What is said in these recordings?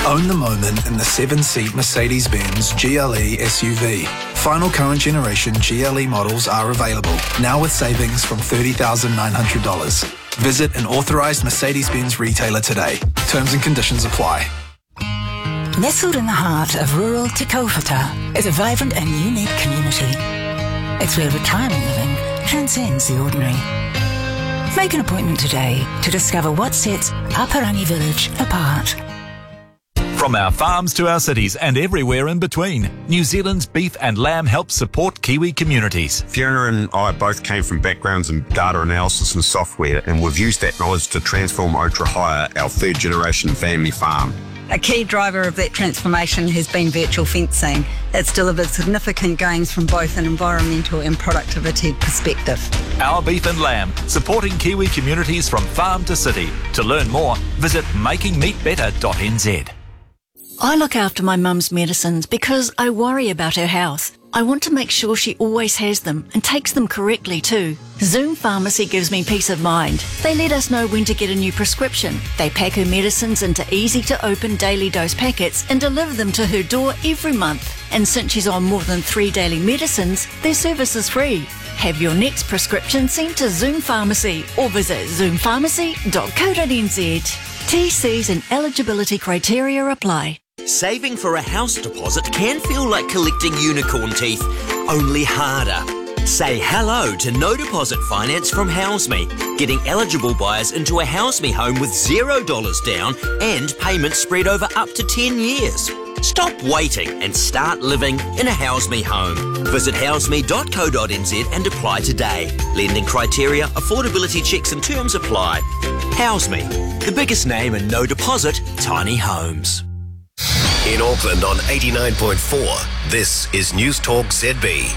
Own the moment in the 7-seat Mercedes-Benz GLE SUV. Final current generation GLE models are available, now with savings from $30,900. Visit an authorised Mercedes-Benz retailer today. Terms and conditions apply. Nestled in the heart of rural Te Kaupata is a vibrant and unique community. It's where retirement living transcends the ordinary. Make an appointment today to discover what sets Aparangi Village apart. From our farms to our cities and everywhere in between, New Zealand's Beef and Lamb helps support Kiwi communities. Fiona and I both came from backgrounds in data analysis and software, and we've used that knowledge to transform Otra Hire, our third-generation family farm. A key driver of that transformation has been virtual fencing. It's delivered significant gains from both an environmental and productivity perspective. Our Beef and Lamb, supporting Kiwi communities from farm to city. To learn more, visit makingmeatbetter.nz. I look after my mum's medicines because I worry about her health. I want to make sure she always has them and takes them correctly too. Zoom Pharmacy gives me peace of mind. They let us know when to get a new prescription. They pack her medicines into easy-to-open daily dose packets and deliver them to her door every month. And since she's on more than 3 daily medicines, their service is free. Have your next prescription sent to Zoom Pharmacy or visit zoompharmacy.co.nz. TCs and eligibility criteria apply. Saving for a house deposit can feel like collecting unicorn teeth, only harder. Say hello to no deposit finance from HouseMe, getting eligible buyers into a HouseMe home with $0 down and payments spread over up to 10 years. Stop waiting and start living in a HouseMe home. Visit houseme.co.nz and apply today. Lending criteria, affordability checks and terms apply. HouseMe, the biggest name in no deposit tiny homes. In Auckland on 89.4, this is News Talk ZB.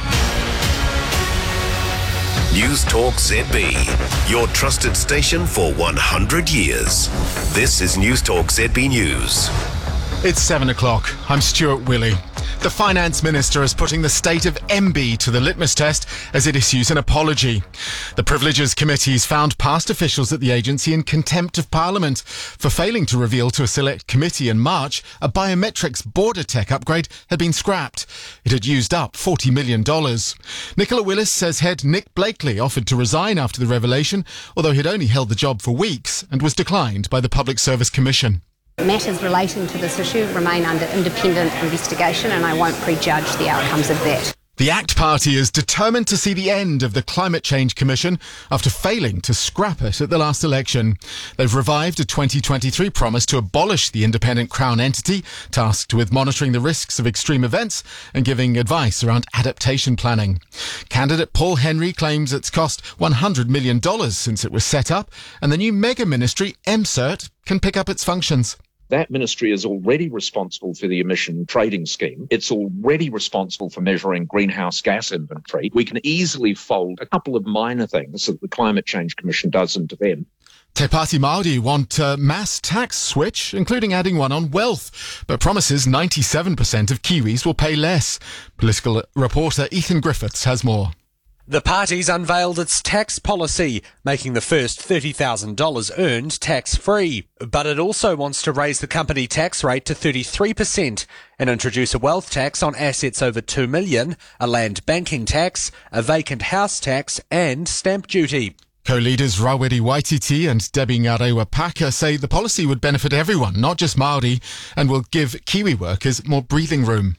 News Talk ZB, your trusted station for 100 years. This is News Talk ZB News. It's 7 o'clock. I'm Stuart Willey. The Finance Minister is putting the state of MB to the litmus test as it issues an apology. The Privileges Committee's found past officials at the agency in contempt of Parliament for failing to reveal to a select committee in March a biometrics border tech upgrade had been scrapped. It had used up $40 million. Nicola Willis says head Nick Blakely offered to resign after the revelation, although he'd only held the job for weeks and was declined by the Public Service Commission. Matters relating to this issue remain under independent investigation, and I won't prejudge the outcomes of that. The ACT Party is determined to see the end of the Climate Change Commission after failing to scrap it at the last election. They've revived a 2023 promise to abolish the independent Crown entity tasked with monitoring the risks of extreme events and giving advice around adaptation planning. Candidate Paul Henry claims it's cost $100 million since it was set up, and the new mega ministry, MCERT, can pick up its functions. That ministry is already responsible for the emission trading scheme. It's already responsible for measuring greenhouse gas inventory. We can easily fold a couple of minor things that the Climate Change Commission does into them. Te Pāti Māori want a mass tax switch, including adding one on wealth, but promises 97% of Kiwis will pay less. Political reporter Ethan Griffiths has more. The party's unveiled its tax policy, making the first $30,000 earned tax-free. But it also wants to raise the company tax rate to 33% and introduce a wealth tax on assets over $2 million, a land banking tax, a vacant house tax and stamp duty. Co-leaders Rawiri Waititi and Debbie Ngarewa Paka say the policy would benefit everyone, not just Māori, and will give Kiwi workers more breathing room.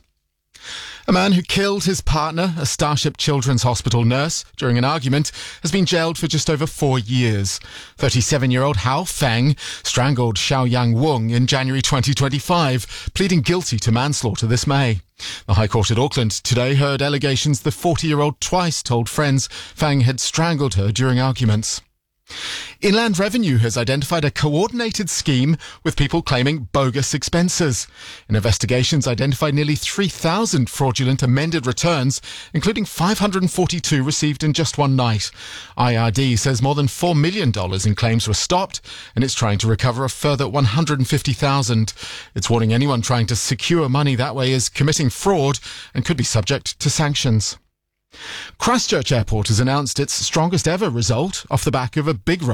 A man who killed his partner, a Starship Children's Hospital nurse, during an argument, has been jailed for just over 4 years. 37-year-old Hao Fang strangled Xiaoyang Wong in January 2025, pleading guilty to manslaughter this May. The High Court at Auckland today heard allegations the 40-year-old twice told friends Fang had strangled her during arguments. Inland Revenue has identified a coordinated scheme with people claiming bogus expenses. Investigations identified nearly 3,000 fraudulent amended returns, including 542 received in just one night. IRD says more than $4 million in claims were stopped, and it's trying to recover a further 150,000. It's warning anyone trying to secure money that way is committing fraud and could be subject to sanctions. Christchurch Airport has announced its strongest ever result off the back of a big